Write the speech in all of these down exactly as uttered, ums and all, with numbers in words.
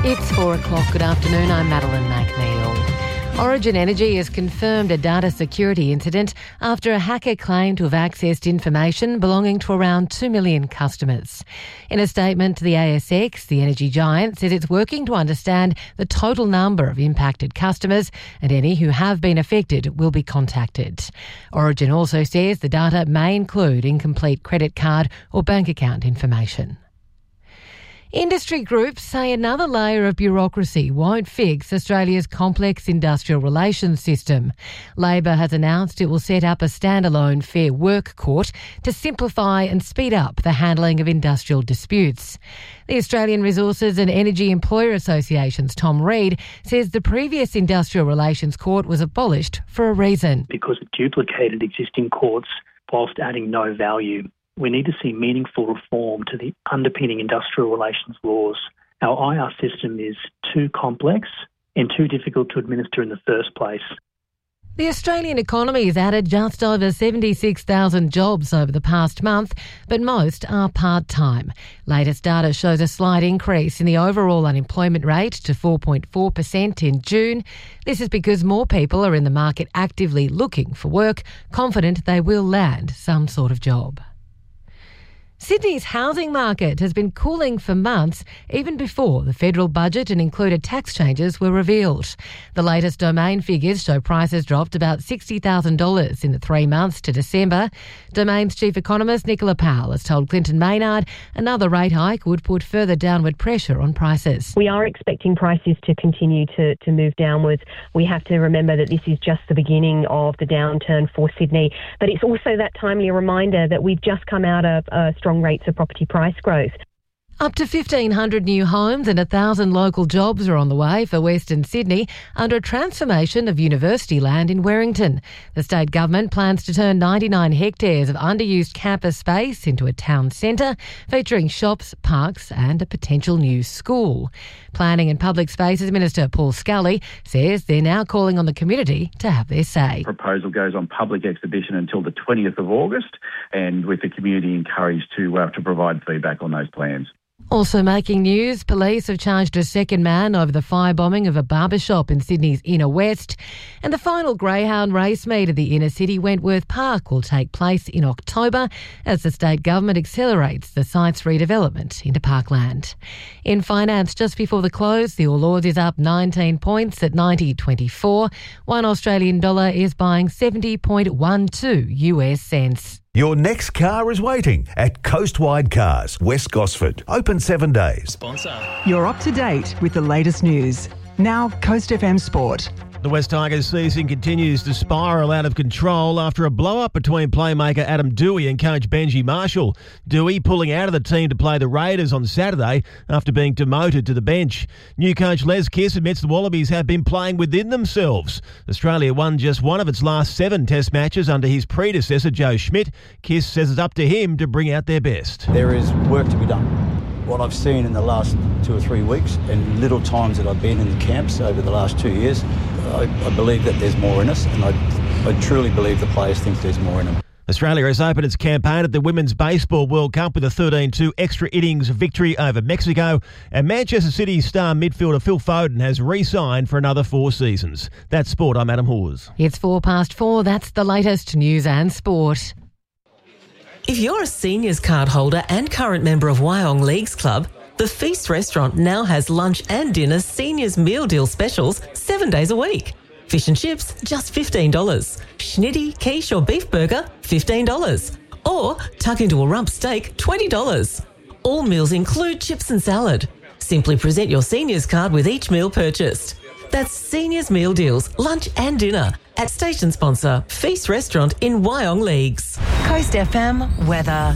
It's four o'clock. Good afternoon. I'm Madeline McNeil. Origin Energy has confirmed a data security incident after a hacker claimed to have accessed information belonging to around two million customers. In a statement to the A S X, the energy giant says it's working to understand the total number of impacted customers, and any who have been affected will be contacted. Origin also says the data may include incomplete credit card or bank account information. Industry groups say another layer of bureaucracy won't fix Australia's complex industrial relations system. Labor has announced it will set up a standalone Fair Work Court to simplify and speed up the handling of industrial disputes. The Australian Resources and Energy Employer Association's Tom Reed says the previous Industrial Relations Court was abolished for a reason. Because it duplicated existing courts whilst adding no value. We need to see meaningful reform to the underpinning industrial relations laws. Our I R system is too complex and too difficult to administer in the first place. The Australian economy has added just over seventy-six thousand jobs over the past month, but most are part-time. Latest data shows a slight increase in the overall unemployment rate to four point four percent in June. This is because more people are in the market actively looking for work, confident they will land some sort of job. Sydney's housing market has been cooling for months, even before the federal budget and included tax changes were revealed. The latest Domain figures show prices dropped about sixty thousand dollars in the three months to December. Domain's chief economist Nicola Powell has told Clinton Maynard another rate hike would put further downward pressure on prices. We are expecting prices to continue to, to move downwards. We have to remember that this is just the beginning of the downturn for Sydney, but it's also that timely reminder that we've just come out of a strong rates of property price growth. Up to fifteen hundred new homes and one thousand local jobs are on the way for Western Sydney under a transformation of university land in Werrington. The state government plans to turn ninety-nine hectares of underused campus space into a town centre featuring shops, parks and a potential new school. Planning and Public Spaces Minister Paul Scully says they're now calling on the community to have their say. The proposal goes on public exhibition until the twentieth of August, and with the community encouraged to, uh, to provide feedback on those plans. Also making news, police have charged a second man over the firebombing of a barber shop in Sydney's inner west. And the final greyhound race meet at the inner city Wentworth Park will take place in October as the state government accelerates the site's redevelopment into parkland. In finance, just before the close, the All Ords is up nineteen points at ninety twenty-four. One Australian dollar is buying seventy point one two U S cents. Your next car is waiting at Coastwide Cars, West Gosford. Open seven days. Sponsor. You're up to date with the latest news. Now, Coast F M Sport. The West Tigers season continues to spiral out of control after a blow-up between playmaker Adam Dewey and coach Benji Marshall. Dewey pulling out of the team to play the Raiders on Saturday after being demoted to the bench. New coach Les Kiss admits the Wallabies have been playing within themselves. Australia won just one of its last seven test matches under his predecessor Joe Schmidt. Kiss says it's up to him to bring out their best. There is work to be done. What I've seen in the last two or three weeks and little times that I've been in the camps over the last two years, I, I believe that there's more in us, and I, I truly believe the players think there's more in them. Australia has opened its campaign at the Women's Baseball World Cup with a thirteen two extra innings victory over Mexico, and Manchester City star midfielder Phil Foden has re-signed for another four seasons. That's sport. I'm Adam Hawes. It's four past four. That's the latest news and sport. If you're a seniors card holder and current member of Wyong Leagues Club, the Feast Restaurant now has lunch and dinner seniors meal deal specials seven days a week. Fish and chips, just fifteen dollars. Schnitty, quiche or beef burger, fifteen dollars. Or tuck into a rump steak, twenty dollars. All meals include chips and salad. Simply present your seniors card with each meal purchased. That's seniors meal deals, lunch and dinner at station sponsor Feast Restaurant in Wyong Leagues. Coast F M weather.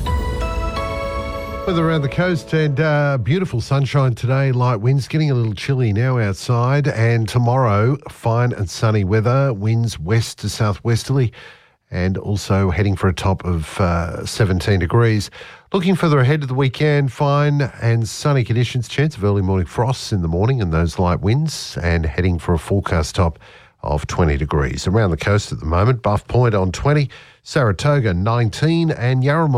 Weather around the coast and uh, beautiful sunshine today, light winds, getting a little chilly now outside, and tomorrow fine and sunny weather, winds west to southwesterly and also heading for a top of uh, seventeen degrees. Looking further ahead to the weekend, fine and sunny conditions, chance of early morning frosts in the morning and those light winds, and heading for a forecast top of twenty degrees. Around the coast at the moment, Buff Point on twenty, Saratoga nineteen and Yarra